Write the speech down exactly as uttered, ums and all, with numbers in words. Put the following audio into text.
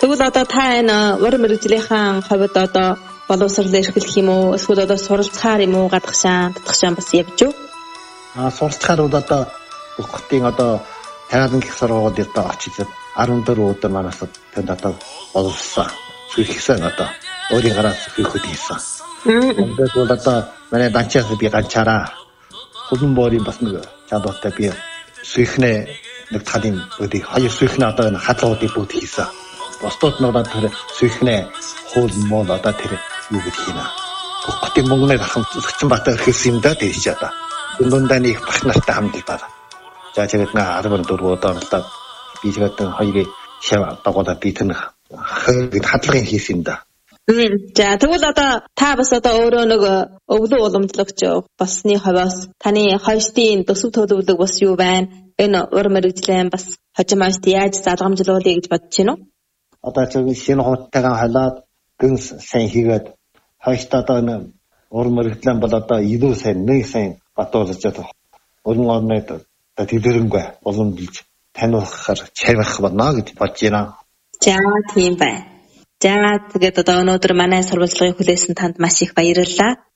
Тэгвэл одоо та энэ ур мэрэгжлийнхэн хувьд одоо боловсрол эрхлэх юм уу? Эсвэл одоо суралцахаар юм уу? Гадагшаан, татгшаан бас явж юу? Аа суралцахаар бол одоо бүгдийн одоо тариалан гих сургуулиуд одоо очиж арван дөрвөн өдөр манаас тэнд одоо боловсон. Сүйхсэн одоо өөрийн гараас сүйхөд хийсэн. Тэгээд бол одоо манай данчаас би ганчаараа хөлн боорын бас нэг чадвартай би сүйхнээ нэг талын бүдийг хоёр сүйхнээ одоо энэ хадлуудыг бүгд хийсэн. Бостод нь одоо тэр сүйхнээ хуул муу одоо тэр юу гэж хийнэ. Хотын мөнгөний ахын зөгцөн батар хэлсэн юм да тэр чи одоо. Дундаа нэг бах нартай хамт байна. За тэгээд нэг арван дөрвөн удаа болоод би тэгээд хоёрыг шав дагуулаад би тэр хадлагын хийсэн юм да. За тэгвэл одоо та бас одоо өөрөө нэг өвлөө уламжлагч басны хаваас таны хойштын төсөв төлөвлөг бас юу байна? Энэ ур мэрэгжлийн бас хожимоошд яаж залгамжлуулъя гэж бодож байна уу? Одоо зөв шинэ хувцтайгаа халаад гэн сайн хийгээд хойштоо одоо энэ ур мэрэгжлийн бол одоо илүү сайн нэг сайн батуулж одоо өрн орнод одоо төвлөрөнгөө уламжилж таниулахаар чармах болно гэж бодож байна. За тийм байна. За тэгээд одоо өнөөдөр манай сурвалжлагыг хүлээсэн танд маш их баярлалаа.